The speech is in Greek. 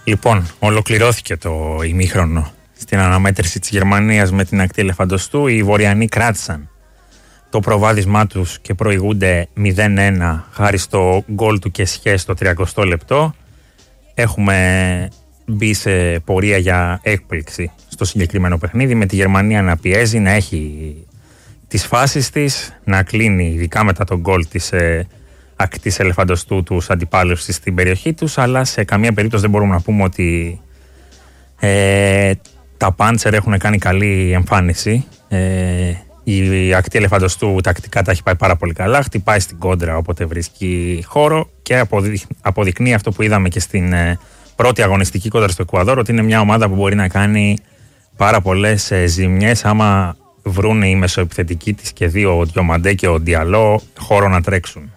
Λοιπόν, ολοκληρώθηκε το ημίχρονο στην αναμέτρηση της Γερμανίας με την ακτή ελεφαντοστού. Οι Βορειανοί κράτησαν το προβάδισμά τους και προηγούνται 0-1 χάρη στο γκολ του Κεσιέ στο 30 λεπτό. Έχουμε μπει σε πορεία για έκπληξη στο συγκεκριμένο παιχνίδι, με τη Γερμανία να πιέζει, να έχει τις φάσεις της, να κλείνει ειδικά μετά τον γκολ της ακτής ελεφαντοστού τους αντιπάλους στην περιοχή τους, αλλά σε καμία περίπτωση δεν μπορούμε να πούμε ότι τα Πάντσερ έχουν κάνει καλή εμφάνιση. Η ακτή ελεφαντοστού τακτικά τα έχει πάει πάρα πολύ καλά, χτυπάει στην κόντρα όποτε βρίσκει χώρο και αποδεικνύει αυτό που είδαμε και στην πρώτη αγωνιστική κόντρα στο Εκουαδόρ, ότι είναι μια ομάδα που μπορεί να κάνει πάρα πολλές ζημιές άμα βρουν οι μεσοεπιθετικοί της και δύο, ο Διομαντέ και ο Διαλό, χώρο να τρέξουν.